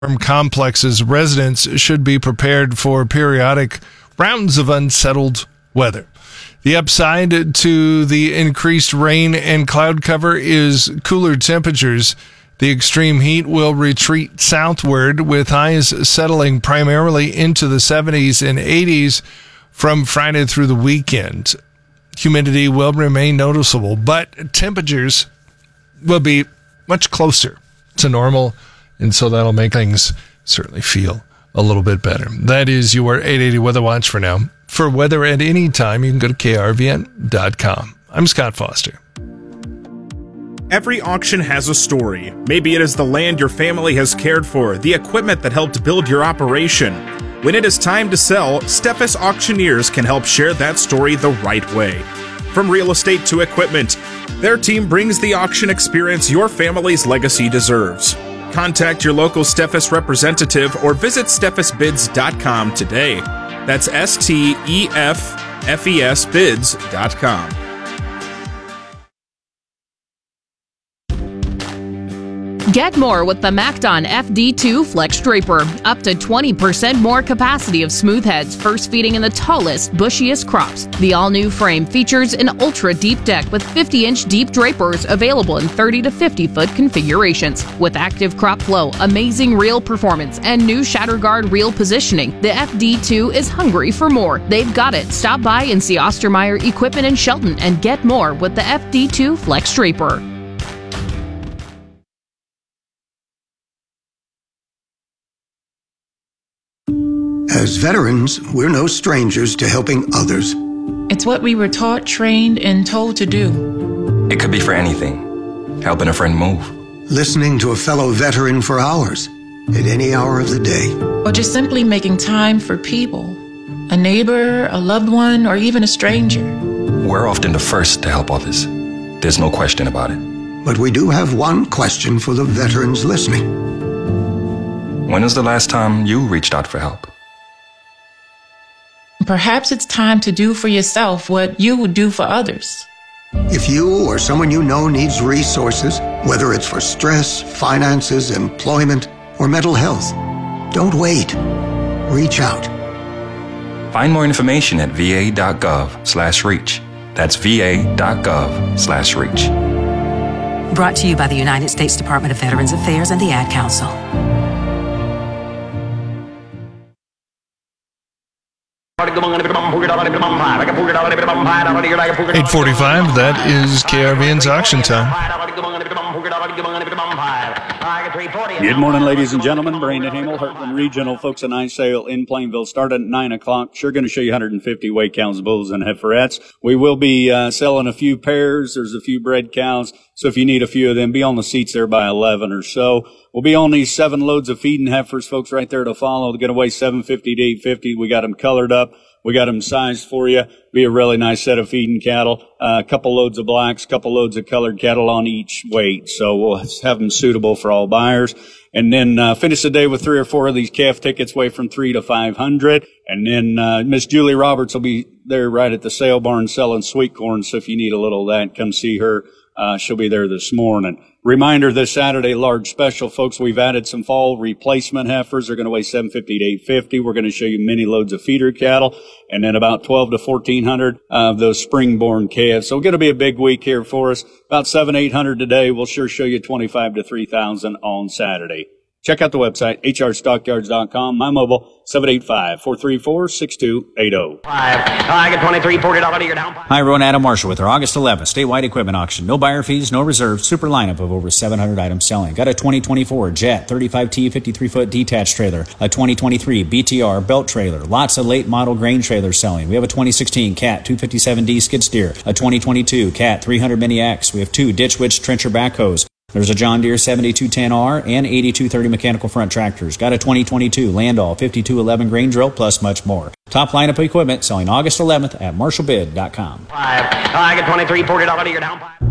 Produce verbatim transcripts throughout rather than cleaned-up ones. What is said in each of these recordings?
complexes, residents should be prepared for periodic rounds of unsettled weather. The upside to the increased rain and cloud cover is cooler temperatures. The extreme heat will retreat southward, with highs settling primarily into the seventies and eighties from Friday through the weekend. Humidity will remain noticeable, but temperatures will be much closer to normal, and so that'll make things certainly feel a little bit better. That is your eight eighty Weather Watch for now. For weather at any time, you can go to K R V N dot com. I'm Scott Foster. Every auction has a story. Maybe it is the land your family has cared for, the equipment that helped build your operation. When it is time to sell, Steffes Auctioneers can help share that story the right way. From real estate to equipment, their team brings the auction experience your family's legacy deserves. Contact your local Steffes representative or visit steffes bids dot com today. That's S T E F F E S bids dot com. Get more with the MacDon F D two Flex Draper. Up to twenty percent more capacity of smooth heads, first feeding in the tallest, bushiest crops. The all-new frame features an ultra-deep deck with fifty-inch deep drapers available in thirty to fifty foot configurations. With active crop flow, amazing reel performance, and new shatter guard reel positioning, the F D two is hungry for more. They've got it. Stop by and see Ostermeyer Equipment in Shelton and get more with the F D two Flex Draper. As veterans, we're no strangers to helping others. It's what we were taught, trained, and told to do. It could be for anything. Helping a friend move. Listening to a fellow veteran for hours, at any hour of the day. Or just simply making time for people. A neighbor, a loved one, or even a stranger. We're often the first to help others. There's no question about it. But we do have one question for the veterans listening. When was the last time you reached out for help? Perhaps it's time to do for yourself what you would do for others. If you or someone you know needs resources, whether it's for stress, finances, employment, or mental health, don't wait. Reach out. Find more information at V A dot gov slash reach. That's V A dot gov slash reach. Brought to you by the United States Department of Veterans Affairs and the Ad Council. eight forty-five, that is K R V N's auction time. Good morning, ladies and gentlemen. Brandon Hamel, Heartland Regional Folks and I sale in Plainville. Start at nine o'clock. Sure going to show you one hundred fifty weight cows, bulls, and heiferettes. We will be uh, selling a few pairs. There's a few bred cows. So if you need a few of them, be on the seats there by eleven or so. We'll be on these seven loads of feeding heifers, folks, right there to follow. They're going to weigh seven fifty to eight fifty. We got them colored up. We got them sized for you. Be a really nice set of feeding cattle. Uh, a couple loads of blacks, a couple loads of colored cattle on each weight. So we'll have them suitable for all buyers. And then uh, finish the day with three or four of these calf tickets, weigh from three to five hundred. And then uh, Miss Julie Roberts will be there right at the sale barn selling sweet corn. So if you need a little of that, come see her. Uh, she'll be there this morning. Reminder, this Saturday, large special, folks. We've added some fall replacement heifers. They're going to weigh seven fifty to eight fifty. We're going to show you many loads of feeder cattle and then about twelve to fourteen hundred of those spring-born calves. So it's going to be a big week here for us. About seven, eight hundred today. We'll sure show you twenty-five to three thousand on Saturday. Check out the website, H R stockyards dot com. My mobile, seven eight five, four three four, six two eight zero. I get twenty-three, forty dollars you're down. Hi, everyone. Adam Marshall with our August eleventh statewide equipment auction. No buyer fees, no reserves, super lineup of over seven hundred items selling. Got a twenty twenty-four Jet thirty-five T fifty-three foot detached trailer, a twenty twenty-three B T R belt trailer, lots of late model grain trailers selling. We have a twenty sixteen Cat two fifty-seven D skid steer, a twenty twenty-two Cat three hundred Mini X. We have two Ditch Witch trencher backhoes. There's a John Deere seventy-two ten R and eighty-two thirty mechanical front tractors. Got a twenty twenty-two Landau fifty-two eleven grain drill, plus much more. Top lineup of equipment selling August eleventh at marshall bid dot com. I get twenty-three, forty dollars you're down.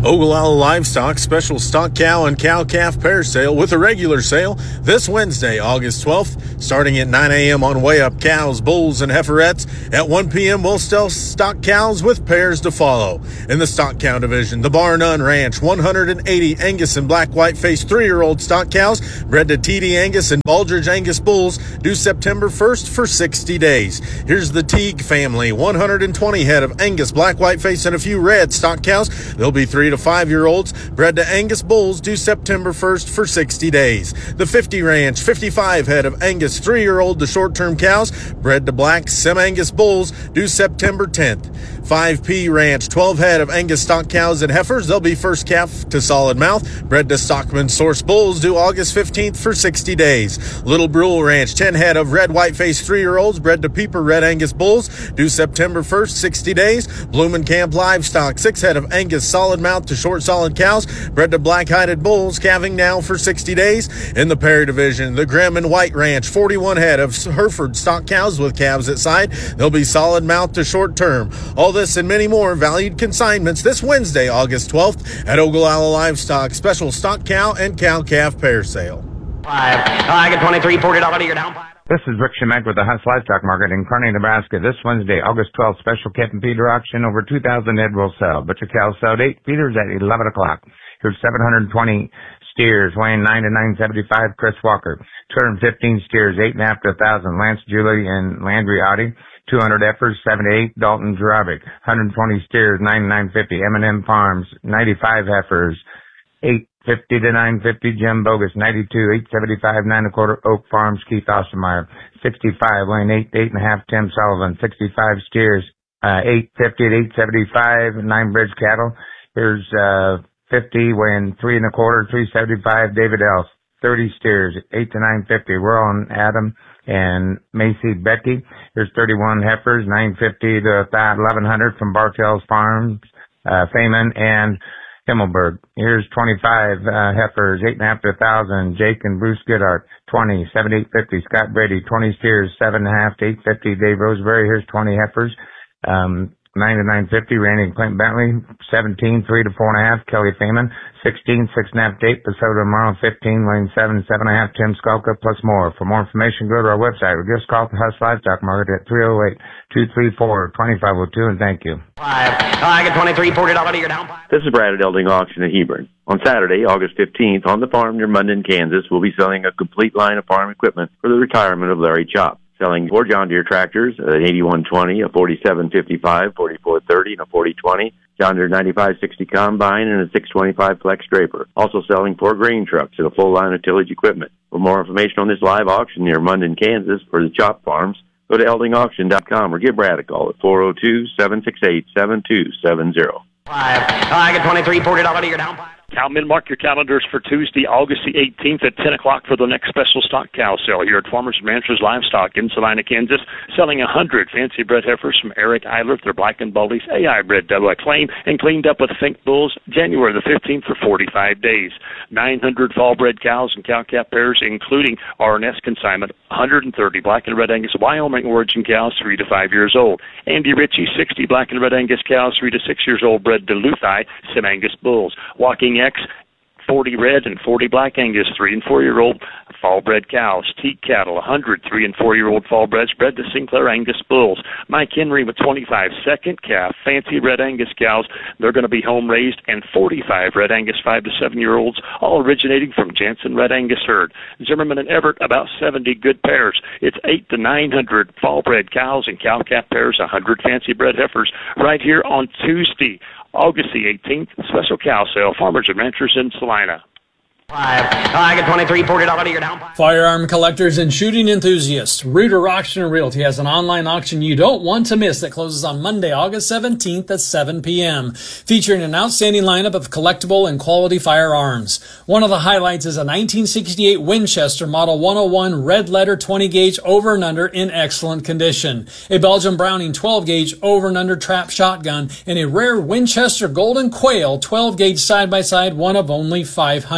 Ogallala Livestock special stock cow and cow-calf pair sale with a regular sale this Wednesday, August twelfth, starting at nine a.m. on Way Up cows, bulls, and heiferettes. At one p.m. we'll sell stock cows with pairs to follow. In the stock cow division, the Bar None Ranch one hundred eighty Angus and black white-faced three-year-old stock cows bred to T D Angus and Baldridge Angus bulls due September first for sixty days. Here's the Teague family, one hundred twenty head of Angus black white-faced and a few red stock cows. They'll be three to five-year-olds bred to Angus bulls due September first for sixty days. The fifty Ranch, fifty-five head of Angus three-year-old to short-term cows bred to black Sem-Angus bulls due September tenth. five P Ranch, twelve head of Angus stock cows and heifers. They'll be first calf to solid mouth bred to Stockman source bulls due August fifteenth for sixty days. Little Brule Ranch, ten head of red white-faced three-year-olds bred to Peeper red Angus bulls due September first, sixty days. Blumenkamp Livestock, six head of Angus solid mouth to short solid cows bred to black-hided bulls, calving now for sixty days. In the Perry division, the Grimm and White Ranch, forty-one head of Hereford stock cows with calves at side. They'll be solid mouth to short term. All this and many more valued consignments this Wednesday, August twelfth at Ogallala Livestock special stock cow and cow-calf pair sale. Five. I get twenty-three, forty dollars to your down. This is Rick Shemek with the Huss Livestock Market in Kearney, Nebraska. This Wednesday, August twelfth, special calf and feeder auction. Over two thousand head will sell. Butcher cows sold eight, feeders at eleven o'clock. Here's seven hundred twenty steers weighing nine to nine seventy-five, Chris Walker. two hundred fifteen steers, eight and a half to one thousand, Lance Julie and Landry Audi. two hundred heifers, seven to eight, Dalton Jurabic. one hundred twenty steers, nine to nine fifty, M and M Farms. ninety-five heifers, eight fifty to nine fifty, Jim Bogus. ninety-two, eight seventy-five, nine and a quarter, Oak Farms, Keith Ostermeyer. sixty-five, weighing eight, eight and a half, Tim Sullivan. sixty-five steers, uh, eight fifty to eight seventy-five, nine bridge cattle. Here's, uh, fifty, weighing three and a quarter, three seventy-five, David Elf. thirty steers, eight to nine fifty, Royal and Adam and Macy Becky. Here's thirty-one heifers, nine fifty to eleven hundred from Bartell's Farms, uh, Feynman and Himmelberg. Here's twenty-five, uh, heifers, eight and a half to one thousand, Jake and Bruce Goodhart. twenty, seven to eight fifty, Scott Brady. twenty steers, seven and a half to eight fifty, Dave Roseberry. Here's twenty heifers, um, nine to nine fifty, Randy and Clint Bentley. seventeen, three to four and a half, Kelly Feynman. sixteen, six and a half to eight, Pasota Tomorrow. fifteen, Lane seven, seven and a half, Tim Skulka, plus more. For more information, go to our website or give us a call at the Huss Livestock Market at three oh eight, two three four, two five oh two, and thank you. Five. I get twenty-three, forty dollars to your down. This is Brad at Elding Auction at Hebron. On Saturday, August fifteenth, on the farm near Munden, Kansas, we'll be selling a complete line of farm equipment for the retirement of Larry Chop. Selling four John Deere tractors, an eighty-one twenty, a forty-seven fifty-five, forty-four thirty, and a forty twenty. John Deere ninety-five sixty combine and a six twenty-five flex draper. Also selling four grain trucks and a full line of tillage equipment. For more information on this live auction near Munden, Kansas for the Chop Farms, go to elding auction dot com or give Brad a call at four oh two, seven six eight, seven two seven zero. Five. I get twenty-three, forty dollars to your down. Cowmen, mark your calendars for Tuesday, August the eighteenth at ten o'clock for the next special stock cow sale here at Farmers and Ranchers Livestock in Salina, Kansas, selling one hundred fancy bred heifers from Eric Eilert, their Black and Baldies, A I bred double acclaim, and cleaned up with Fink bulls January the fifteenth for forty-five days. nine hundred fall bred cows and cow-calf pairs, including R and S consignment, one hundred thirty Black and Red Angus Wyoming origin cows, three to five years old. Andy Ritchie, sixty Black and Red Angus cows, three to six years old, bred Duluthi, Sem-Angus bulls. Walking X, forty red and forty black Angus, three and four year old fall bred cows. Teat cattle, one hundred three and four year old fall breds bred to Sinclair Angus bulls. Mike Henry with twenty-five second calf, fancy red Angus cows. They're going to be home raised, and forty-five red Angus five to seven year olds, all originating from Jansen Red Angus herd. Zimmerman and Everett, about seventy good pairs. It's eight to nine hundred fall bred cows and cow calf pairs, one hundred fancy bred heifers, right here on Tuesday, August the eighteenth, special cow sale, Farmers and Ranchers in Salina. Five. I get twenty-three, forty dollars to your down. Firearm collectors and shooting enthusiasts, Reuter Auction and Realty has an online auction you don't want to miss that closes on Monday, August seventeenth at seven p.m., featuring an outstanding lineup of collectible and quality firearms. One of the highlights is a nineteen sixty-eight Winchester Model one oh one red letter twenty gauge over and under in excellent condition, a Belgian Browning twelve gauge over and under trap shotgun, and a rare Winchester Golden Quail twelve gauge side-by-side, one of only five hundred.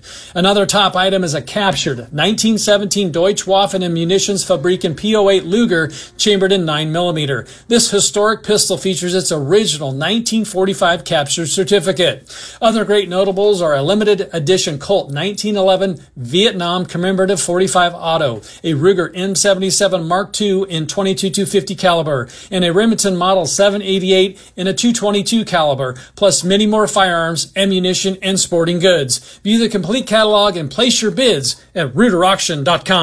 Another top item is a captured nineteen seventeen Deutsche Waffen and Munitionsfabriken P oh eight Luger chambered in nine millimeter. This historic pistol features its original nineteen forty-five capture certificate. Other great notables are a limited edition Colt nineteen eleven Vietnam commemorative forty-five auto, a Ruger M seventy-seven Mark two in twenty-two two fifty caliber, and a Remington Model seven eighty-eight in a two twenty-two caliber, plus many more firearms, ammunition, and sporting goods. View the complete catalog and place your bids at Ruder Auction dot com.